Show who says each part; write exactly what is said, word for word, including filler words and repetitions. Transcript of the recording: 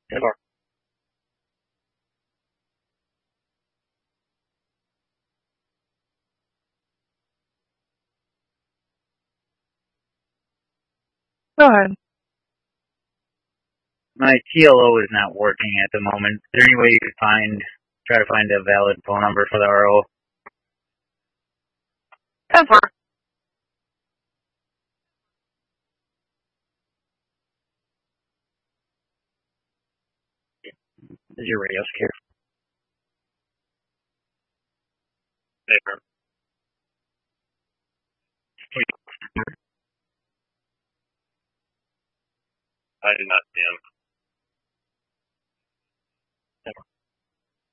Speaker 1: Sure.
Speaker 2: Go ahead.
Speaker 1: My T L O is not working at the moment. Is there any way you could find, try to find a valid phone number for the R O?
Speaker 2: ten four.
Speaker 1: Is your radio secure?
Speaker 3: Paper. I did not see him.